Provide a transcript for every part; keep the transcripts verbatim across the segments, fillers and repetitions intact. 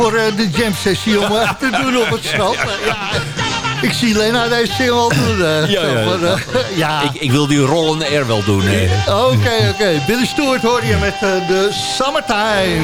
voor uh, de jam sessie om uh, te doen op het strand. Uh, ja. Ik zie Lena deze single al doen. Uh, ja, ja, voor, uh, ja. Ik, ik wil die rollende R wel doen. Oké, oké. Okay, okay. Billy Stewart hoor je met uh, de Summertime.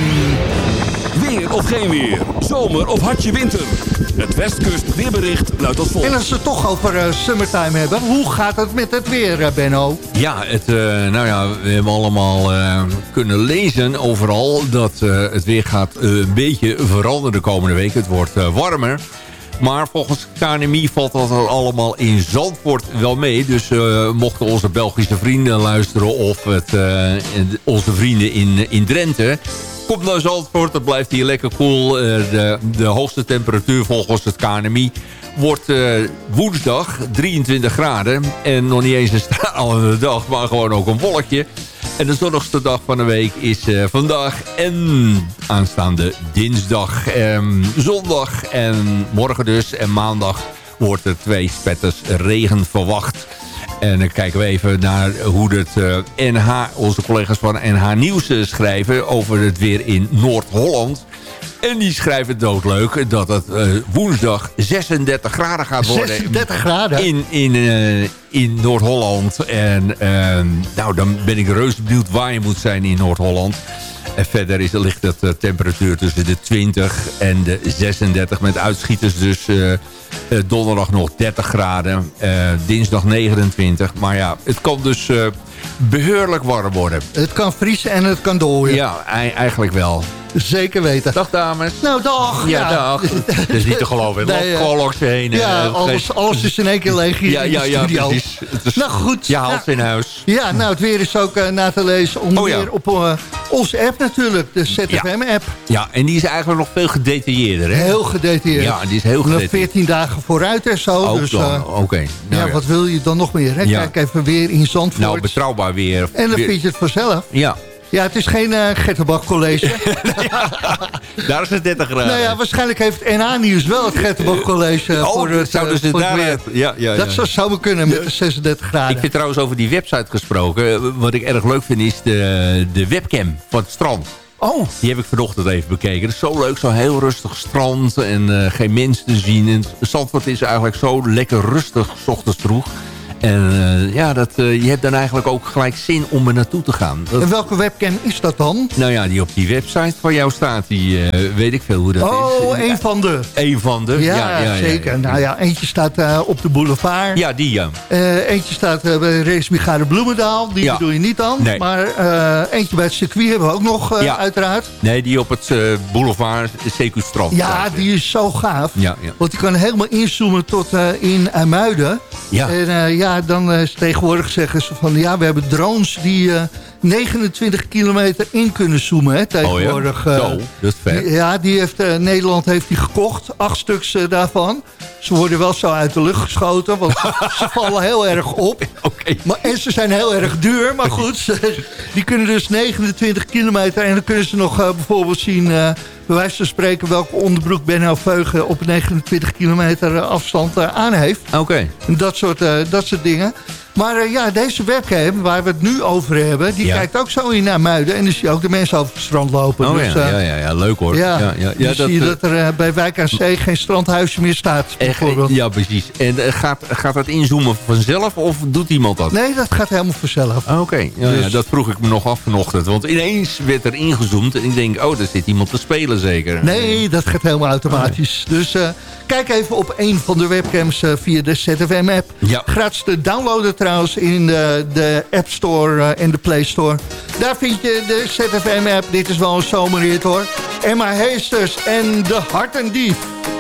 Weer of geen weer. Zomer of hartje winter. Het Westkust weerbericht luidt als volgt. En als we het toch over uh, Summertime hebben. Hoe gaat het met het weer, uh, Benno? Ja, het, uh, nou ja, we hebben allemaal uh, kunnen lezen overal dat uh, het weer gaat uh, een beetje veranderen de komende week. Het wordt uh, warmer. Maar volgens K N M I valt dat allemaal in Zandvoort wel mee. Dus uh, mochten onze Belgische vrienden luisteren of het, uh, onze vrienden in, in Drenthe... Komt naar Zandvoort, dan blijft hier lekker koel. Uh, de, de hoogste temperatuur volgens het K N M I wordt uh, woensdag drieëntwintig graden. En nog niet eens een stralende dag, maar gewoon ook een wolkje. En de zonnigste dag van de week is uh, vandaag en aanstaande dinsdag. Um, zondag en morgen dus. En maandag wordt er twee spetters regen verwacht. En dan kijken we even naar hoe het uh, N H, onze collega's van N H Nieuws uh, schrijven over het weer in Noord-Holland. En die schrijven doodleuk dat het uh, woensdag zesendertig graden gaat worden. zesendertig graden? In, in, uh, in Noord-Holland. En uh, nou, dan ben ik reuze benieuwd waar je moet zijn in Noord-Holland. En verder is, ligt het uh, temperatuur tussen de twintig en de zesendertig met uitschieters. Dus uh, uh, donderdag nog dertig graden. Uh, dinsdag negenentwintig. Maar ja, het kan dus uh, behoorlijk warm worden. Het kan vriezen en het kan dooien. Ja, e- eigenlijk wel. Zeker weten. Dag dames. Nou, dag. Ja, ja. dag. Het is niet te geloven. Het nee, loopt gewoon langs heen. Ja, uh, alles, alles is in één keer leeg hier ja, in de ja, ja, studio. precies. Het is, nou goed. Je haalt ja. ze in huis. Ja, nou het weer is ook uh, na te lezen. Onder oh, ja. meer op uh, onze app natuurlijk. De Z F M-app. Ja. ja, en die is eigenlijk nog veel gedetailleerder. Hè? Heel gedetailleerd. Ja, die is heel gedetailleerd. veertien dagen vooruit en zo. Ook dus, dan, uh, oké. Okay. Nou, ja, ja, wat wil je dan nog meer? Hè? Ja. Kijk even weer in Zandvoort. Nou, betrouwbaar weer. En dan weer. vind je het vanzelf. Ja. Ja, het is geen uh, Gertenbach College. ja, daar is het dertig graden. Nou ja, waarschijnlijk heeft N H Nieuws wel het Gertenbach College. Uh, oh, voor het, zouden ze voor daar... het ja, ja, ja. Dat zou, zou we kunnen met de zesendertig graden. Ik vind trouwens over die website gesproken. Wat ik erg leuk vind is de, de webcam van het strand. Oh. Die heb ik vanochtend even bekeken. Dat is zo leuk, zo heel rustig strand en uh, geen mens te zien. En Zandvoort is eigenlijk zo lekker rustig, 's ochtends vroeg. En uh, ja, dat, uh, je hebt dan eigenlijk ook gelijk zin om er naartoe te gaan. Dat... En welke webcam is dat dan? Nou ja, die op die website van jou staat, die uh, weet ik veel hoe dat oh, is. Oh, een van de. Een van de, ja, ja, ja, zeker. Ja, ja. Nou ja, eentje staat uh, op de boulevard. Ja, die ja. Uh, eentje staat uh, bij Racebrigade Bloemendaal. Die ja. doe je niet aan. Nee. Maar uh, eentje bij het circuit hebben we ook nog, uh, ja. uiteraard. Nee, die op het uh, boulevard C Q Strand. Ja, die is zo gaaf. Ja, ja. Want die kan helemaal inzoomen tot uh, in IJmuiden. Ja. En uh, ja, dan uh, tegenwoordig zeggen ze van... ja, we hebben drones die uh, negenentwintig kilometer in kunnen zoomen. Hè, tegenwoordig. Oh ja? Zo, dat is vet. Die, ja, die heeft, uh, Nederland heeft die gekocht. Acht stuks uh, daarvan. Ze worden wel zo uit de lucht geschoten. Want ze vallen heel erg op. Okay. Maar, en ze zijn heel erg duur. Maar goed, ze, die kunnen dus negenentwintig kilometer. En dan kunnen ze nog uh, bijvoorbeeld zien... Uh, bij wijze van spreken welke onderbroek Benno Veugen op negenentwintig kilometer afstand uh, aan heeft. Oké. Okay. Dat soort, uh, dat soort dingen. Maar uh, ja, deze webcam waar we het nu over hebben... die ja. kijkt ook zo in naar Muiden. En dan zie je ook de mensen over het strand lopen. Oh dus, ja, uh, ja, ja, ja, leuk hoor. Ja, ja, ja, ja, dan zie je dat er uh, bij Wijk aan Zee geen strandhuisje meer staat. Bijvoorbeeld. Ja, precies. En uh, gaat, gaat dat inzoomen vanzelf of doet iemand dat? Nee, dat gaat helemaal vanzelf. Oké, okay. ja, dus... ja, dat vroeg ik me nog af vanochtend. Want ineens werd er ingezoomd en ik denk, oh, daar zit iemand te spelen zeker. Nee, dat gaat helemaal automatisch. Oh, nee. Dus uh, kijk even op een van de webcams uh, via de Z F M-app. Ja. Gratis te downloaden trouwens in de, de App Store uh, en de Play Store. Daar vind je de Z F M-app. Dit is wel een zomerhit hoor. Emma Heesters en de Hartendief.